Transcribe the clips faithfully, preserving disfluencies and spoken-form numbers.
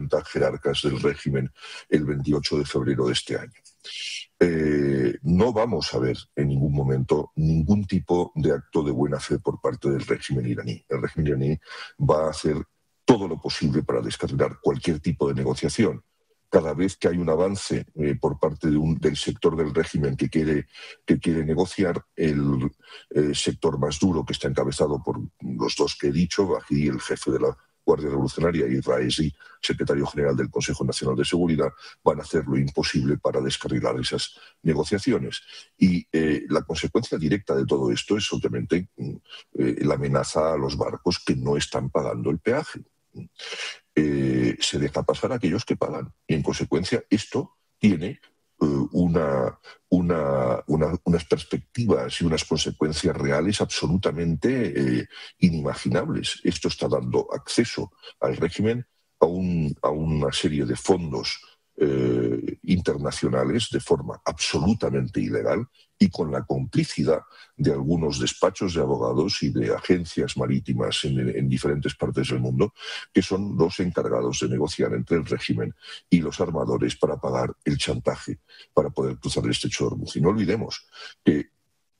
cincuenta jerarcas del régimen el veintiocho de febrero de este año. Eh, no vamos a ver en ningún momento ningún tipo de acto de buena fe por parte del régimen iraní. El régimen iraní va a hacer todo lo posible para descarrilar cualquier tipo de negociación. Cada vez que hay un avance eh, por parte de un, del sector del régimen que quiere, que quiere negociar, el eh, sector más duro, que está encabezado por los dos que he dicho, Bagheri, el jefe de la Guardia Revolucionaria, y Raisi, secretario general del Consejo Nacional de Seguridad, van a hacer lo imposible para descarrilar esas negociaciones. Y eh, la consecuencia directa de todo esto es, obviamente, eh, la amenaza a los barcos que no están pagando el peaje. Eh, se deja pasar a aquellos que pagan. Y, en consecuencia, esto tiene eh, una, una, una, unas perspectivas y unas consecuencias reales absolutamente eh, inimaginables. Esto está dando acceso al régimen a, un, a una serie de fondos eh, internacionales de forma absolutamente ilegal y con la complicidad de algunos despachos de abogados y de agencias marítimas en, en diferentes partes del mundo, que son los encargados de negociar entre el régimen y los armadores para pagar el chantaje, para poder cruzar el estrecho de Hormuz. Y no olvidemos que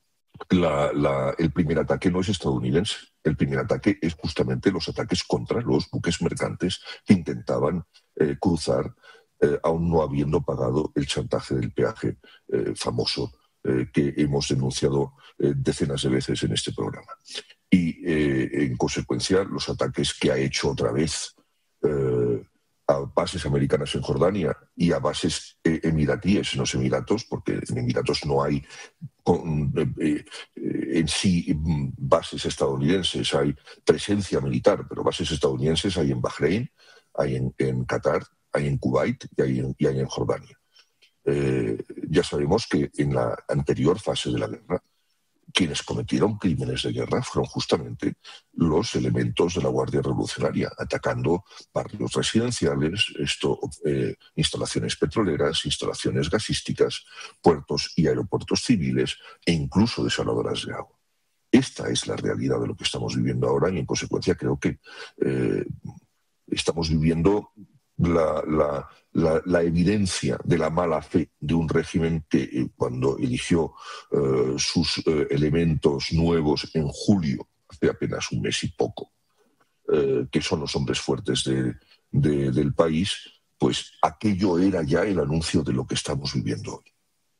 la, la, el primer ataque no es estadounidense. El primer ataque es justamente los ataques contra los buques mercantes que intentaban eh, cruzar eh, aún no habiendo pagado el chantaje del peaje eh, famoso eh, que hemos denunciado eh, decenas de veces en este programa. Y, eh, en consecuencia, los ataques que ha hecho otra vez eh, a bases americanas en Jordania y a bases eh, emiratíes en los Emiratos, porque en Emiratos no hay con, eh, eh, en sí bases estadounidenses, hay presencia militar, pero bases estadounidenses hay en Bahrein, hay en, en Qatar, hay en Kuwait y hay en, y hay en Jordania. Eh, ya sabemos que en la anterior fase de la guerra, quienes cometieron crímenes de guerra fueron justamente los elementos de la Guardia Revolucionaria, atacando barrios residenciales, esto, eh, instalaciones petroleras, instalaciones gasísticas, puertos y aeropuertos civiles e incluso desaladoras de agua. Esta es la realidad de lo que estamos viviendo ahora y, en consecuencia, creo que eh, estamos viviendo La, la, la, la evidencia de la mala fe de un régimen que eh, cuando eligió eh, sus eh, elementos nuevos en julio, hace apenas un mes y poco, eh, que son los hombres fuertes de, de, del país, pues aquello era ya el anuncio de lo que estamos viviendo hoy.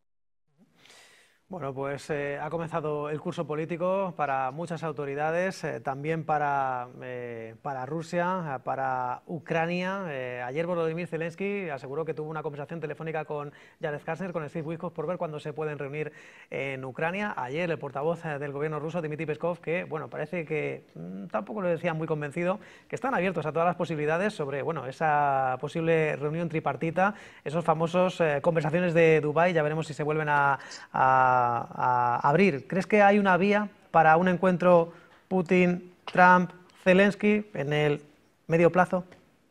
Bueno, pues eh, ha comenzado el curso político para muchas autoridades, eh, también para, eh, para Rusia, para Ucrania. Eh, ayer Volodymyr Zelensky aseguró que tuvo una conversación telefónica con Jared Kushner, con Steve Witkoff, por ver cuándo se pueden reunir en Ucrania. Ayer el portavoz del gobierno ruso, Dmitry Peskov, que bueno, parece que mmm, tampoco lo decía muy convencido, que están abiertos a todas las posibilidades sobre bueno, esa posible reunión tripartita, esos famosos eh, conversaciones de Dubái. Ya veremos si se vuelven a, a a abrir. ¿Crees que hay una vía para un encuentro Putin-Trump-Zelensky en el medio plazo?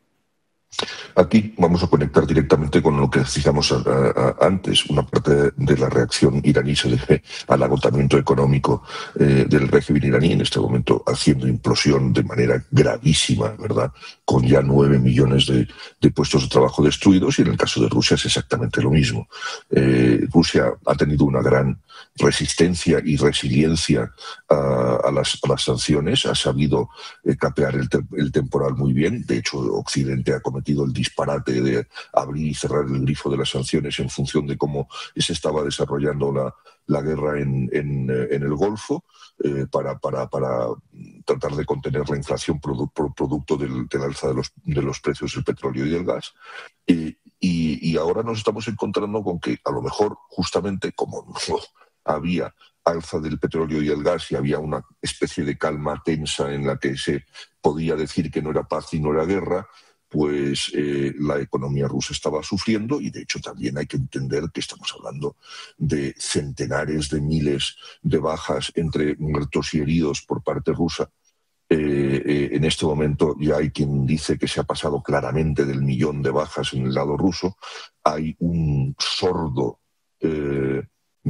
Aquí vamos a conectar directamente con lo que decíamos a, a, a antes. Una parte de la reacción iraní se debe al agotamiento económico eh, del régimen iraní, en este momento haciendo implosión de manera gravísima, ¿verdad? Con ya nueve millones de, de puestos de trabajo destruidos, y en el caso de Rusia es exactamente lo mismo. Eh, Rusia ha tenido una gran resistencia y resiliencia a, a, las, a las sanciones, ha sabido eh, capear el, te, el temporal muy bien. De hecho, Occidente ha cometido el disparate de abrir y cerrar el grifo de las sanciones en función de cómo se estaba desarrollando la, la guerra en, en, en el Golfo, eh, para, para, para tratar de contener la inflación produ por producto del, del alza de los, de los precios del petróleo y del gas. Eh, y, y ahora nos estamos encontrando con que, a lo mejor, justamente como no había alza del petróleo y el gas y había una especie de calma tensa en la que se podía decir que no era paz y no era guerra, pues eh, la economía rusa estaba sufriendo, y de hecho también hay que entender que estamos hablando de centenares de miles de bajas entre muertos y heridos por parte rusa. Eh, eh, en este momento ya hay quien dice que se ha pasado claramente del millón de bajas en el lado ruso. Hay un sordo eh,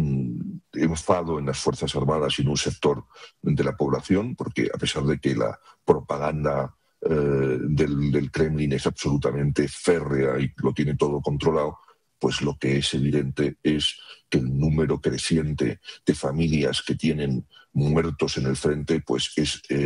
enfado en las Fuerzas Armadas y en un sector de la población, porque a pesar de que la propaganda eh, del, del Kremlin es absolutamente férrea y lo tiene todo controlado, pues lo que es evidente es que el número creciente de familias que tienen muertos en el frente pues es... Eh,